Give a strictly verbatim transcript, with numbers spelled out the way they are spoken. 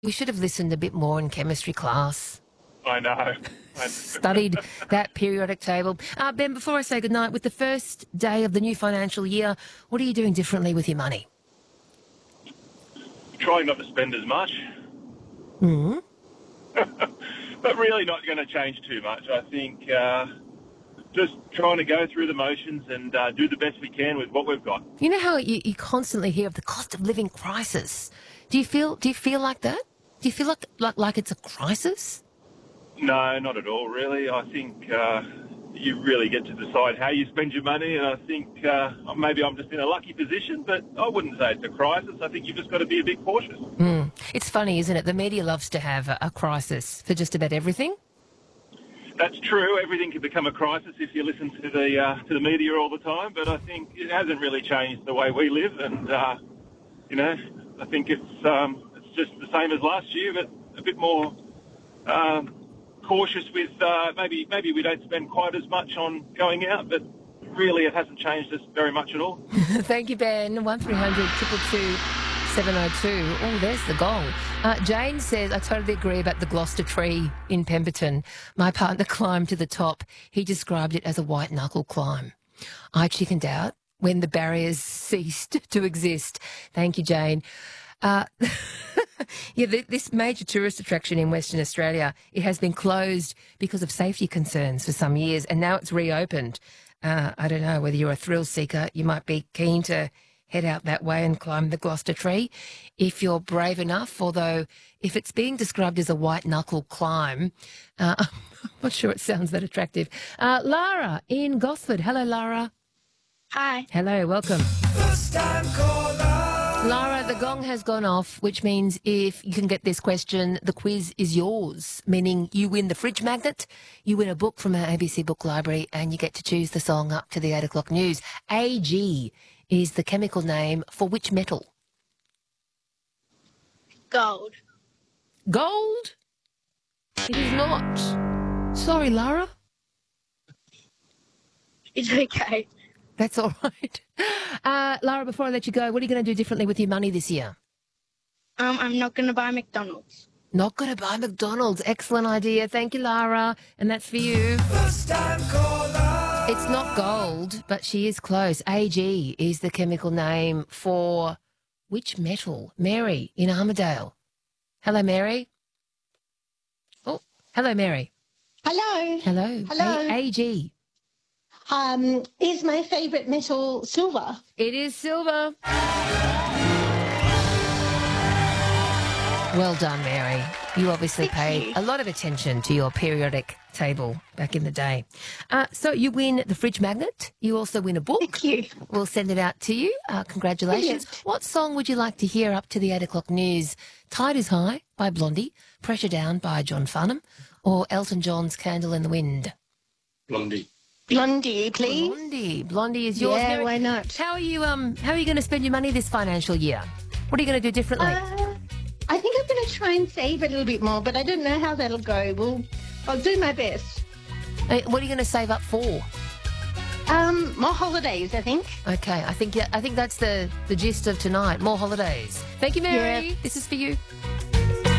We should have listened a bit more in chemistry class. I know. I Studied that periodic table. Uh, Ben, before I say goodnight, with the first day of the new financial year, what are you doing differently with your money? Trying not to spend as much. Mm-hmm. But really not going to change too much. I think uh, just trying to go through the motions and uh, do the best we can with what we've got. You know how you, you constantly hear of the cost of living crisis? Do you feel do you feel like that? Do you feel like like, like it's a crisis? No, not at all, really. I think uh, you really get to decide how you spend your money, and I think uh, maybe I'm just in a lucky position, but I wouldn't say it's a crisis. I think you've just got to be a bit cautious. Mm. It's funny, isn't it? The media loves to have a, a crisis for just about everything. That's true. Everything can become a crisis if you listen to the uh, to the media all the time, but I think it hasn't really changed the way we live, and uh, you know, I think it's um, it's just the same as last year, but a bit more um, cautious with uh, maybe maybe we don't spend quite as much on going out, but really it hasn't changed us very much at all. Thank you, Ben. One three hundred two two two seven oh two. Oh, there's the gong. Uh, Jane says, I totally agree about the Gloucester tree in Pemberton. My partner climbed to the top. He described it as a white knuckle climb. I chickened out when the barriers ceased to exist. Thank you, Jane. Uh, yeah, th- this major tourist attraction in Western Australia, it has been closed because of safety concerns for some years, and now it's reopened. Uh, I don't know whether you're a thrill seeker. You might be keen to head out that way and climb the Gloucester tree if you're brave enough, although if it's being described as a white knuckle climb, uh, I'm not sure it sounds that attractive. Uh, Lara in Gosford. Hello, Lara. Hi. Hello, welcome. First time caller. Lara, the gong has gone off, which means if you can get this question, the quiz is yours, meaning you win the fridge magnet, you win a book from our A B C Book Library, and you get to choose the song up to the eight o'clock news. A G is the chemical name for which metal? Gold. Gold? It is not. Sorry, Lara. It's okay. That's all right. Uh, Lara, before I let you go, what are you going to do differently with your money this year? Um, I'm not going to buy McDonald's. Not going to buy McDonald's. Excellent idea. Thank you, Lara. And that's for you. First time caller. It's not gold, but she is close. A G is the chemical name for which metal? Mary in Armidale. Hello, Mary. Oh, hello, Mary. Hello. Hello. Hello. A- AG. Um, is my favourite metal silver? It is silver. Well done, Mary. You obviously Thank paid you. a lot of attention to your periodic table back in the day. Uh, so you win the fridge magnet. You also win a book. Thank you. We'll send it out to you. Uh, congratulations. Brilliant. What song would you like to hear up to the eight o'clock news? Tide is High by Blondie, Pressure Down by John Farnham, or Elton John's Candle in the Wind? Blondie. Blondie, please. Blondie. Blondie is yours. Yeah, Mary, why not? How are you? Um, how are you going to spend your money this financial year? What are you going to do differently? Uh, I think I'm going to try and save a little bit more, but I don't know how that'll go. Well, I'll do my best. Uh, what are you going to save up for? Um, more holidays, I think. Okay, I think I think that's the the gist of tonight. More holidays. Thank you, Mary. Yeah. This is for you.